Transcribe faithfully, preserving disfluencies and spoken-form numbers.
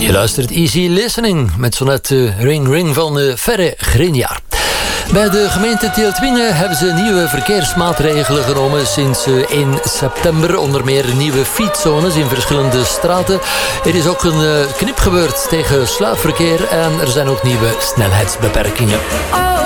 Je luistert Easy Listening met zo net uh, Ring Ring van uh, Ferre Grinjaar. Bij de gemeente Tieltwingen hebben ze nieuwe verkeersmaatregelen genomen sinds uh, één september. Onder meer nieuwe fietszones in verschillende straten. Er is ook een uh, knip gebeurd tegen sluipverkeer en er zijn ook nieuwe snelheidsbeperkingen.